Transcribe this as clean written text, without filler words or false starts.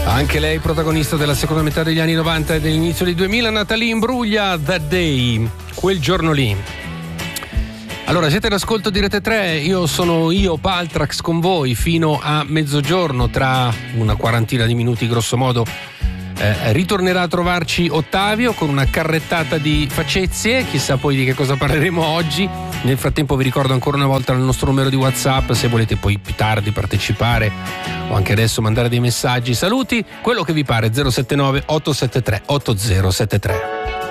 Anche lei protagonista della seconda metà degli anni 90 e dell'inizio dei 2000, Natalie Imbruglia, That Day, quel giorno lì. Allora, siete all'ascolto di Rete 3, io sono Paltrax con voi fino a mezzogiorno, tra una quarantina di minuti grosso modo. Ritornerà a trovarci Ottavio con una carrettata di facezie, chissà poi di che cosa parleremo oggi. Nel frattempo vi ricordo ancora una volta il nostro numero di WhatsApp, se volete poi più tardi partecipare o anche adesso mandare dei messaggi, saluti, quello che vi pare, 079 873 8073.